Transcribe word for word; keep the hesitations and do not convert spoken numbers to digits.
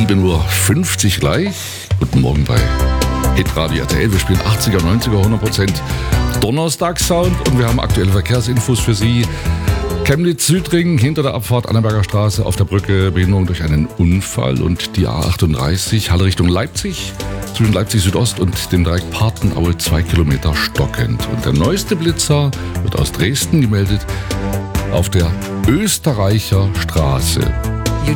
sieben Uhr fünfzig gleich. Guten Morgen bei Hitradio R T L. Wir spielen achtziger, neunziger, hundert Prozent Donnerstagssound und wir haben aktuelle Verkehrsinfos für Sie. Chemnitz Südring hinter der Abfahrt Annaberger Straße auf der Brücke, Behinderung durch einen Unfall und die A achtunddreißig, Halle Richtung Leipzig, zwischen Leipzig Südost und dem Dreieck Partenaue zwei Kilometer stockend. Und der neueste Blitzer wird aus Dresden gemeldet auf der Österreicher Straße.